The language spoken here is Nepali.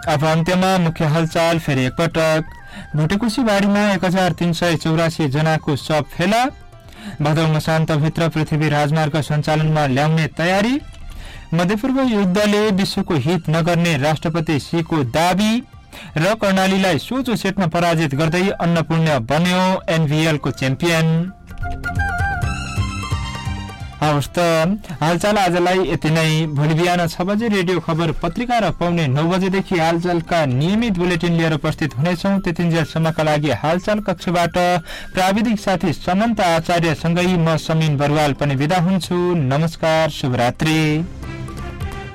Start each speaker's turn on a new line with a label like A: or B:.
A: अब अन्त्यमा मुख्य हलचाल फेरि एकपटक। भुटेकोशी बाढीमा 1384 जनाको शव फेला। भदौ मसान्तभित्र पृथ्वी राजमार्ग सञ्चालनमा ल्याउने तयारी। मध्यपूर्व युद्धले विश्वको हित नगर्ने राष्ट्रपति सीको दाबी र कर्णालीलाई सोझो सेटमा पराजित गर्दै अन्नपूर्ण बन्यो एनभीएलको च्याम्पियन। हवस् त हालचाल आजलाई यति नै। भोलि बिहान 6 बजे रेडियो खबर पत्रिका र पाउने 9 बजेदेखि हालचालका नियमित बुलेटिन लिएर उपस्थित हुनेछौँ। त्यतिन्जेलसम्मका लागि हालचाल कक्षबाट प्राविधिक साथी समन्त आचार्यसँगै म समीन बरुवाल पनि बिदा हुन्छु। नमस्कार, शुभरात्रि।